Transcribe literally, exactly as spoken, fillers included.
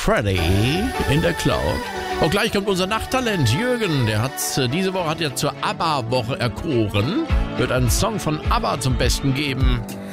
Freddy in der Cloud. Und gleich kommt unser Nachttalent Jürgen. Der hat diese Woche hat ja zur ABBA-Woche erkoren. Wird einen Song von ABBA zum Besten geben.